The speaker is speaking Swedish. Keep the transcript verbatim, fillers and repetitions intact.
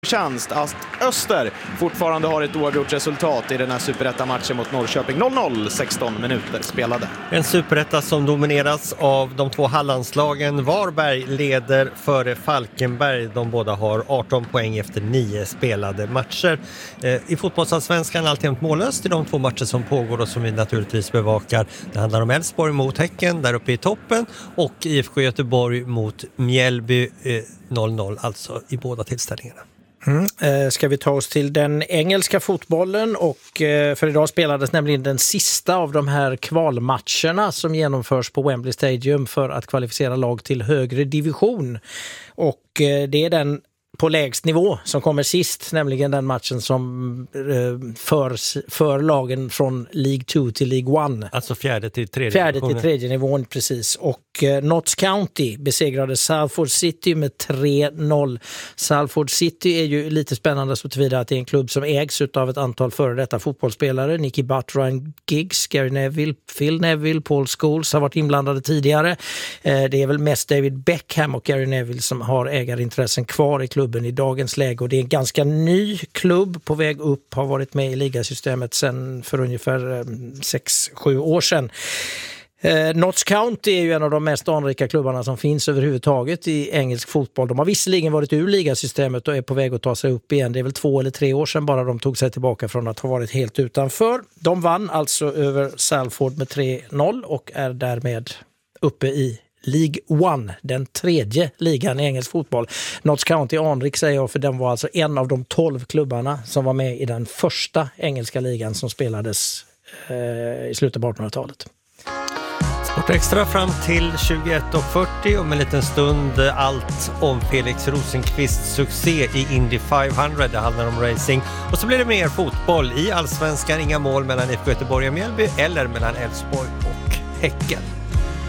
Tjänst att Öster fortfarande har ett oavgjort resultat i den här superetta-matchen mot Norrköping. noll noll, sexton minuter spelade. En superetta som domineras av de två Hallandslagen. Varberg leder före Falkenberg. De båda har arton poäng efter nio spelade matcher. I fotbollsallsvenskan alltjämt mållöst i de två matcher som pågår och som vi naturligtvis bevakar. Det handlar om Elfsborg mot Häcken där uppe i toppen och I F K Göteborg mot Mjällby, noll noll alltså i båda tillställningarna. Mm. Eh, ska vi ta oss till den engelska fotbollen och eh, för idag spelades nämligen den sista av de här kvalmatcherna som genomförs på Wembley Stadium för att kvalificera lag till högre division. Och eh, det är den på lägst nivå som kommer sist, nämligen den matchen som eh, för, för lagen från League två till League ett. Alltså fjärde till tredje Fjärde till tredje nivån, precis. Och eh, Notts County besegrade Salford City med tre noll. Salford City är ju lite spännande så tillvida att det är en klubb som ägs av ett antal före detta fotbollsspelare. Nicky Butt, Ryan Giggs, Gary Neville, Phil Neville, Paul Scholes har varit inblandade tidigare. Eh, det är väl mest David Beckham och Gary Neville som har ägarintressen kvar i klubben i dagens läge, och det är en ganska ny klubb på väg upp, har varit med i ligasystemet sedan för ungefär sex sju år sedan. Eh, Notts County är ju en av de mest anrika klubbarna som finns överhuvudtaget i engelsk fotboll. De har visserligen varit ur ligasystemet och är på väg att ta sig upp igen. Det är väl två eller tre år sedan bara de tog sig tillbaka från att ha varit helt utanför. De vann alltså över Salford med tre noll och är därmed uppe i League ett, den tredje ligan i engelsk fotboll. Notts County anrik säger jag, för den var alltså en av de tolv klubbarna som var med i den första engelska ligan som spelades eh, i slutet på artonhundratalet. Sport Extra fram till tjugoett och fyrtio, om en liten stund allt om Felix Rosenqvists succé i Indy femhundra. Det handlar om racing. Och så blir det mer fotboll i Allsvenskan. Inga mål mellan I F K Göteborg och Mjällby eller mellan Elfsborg och Häcken.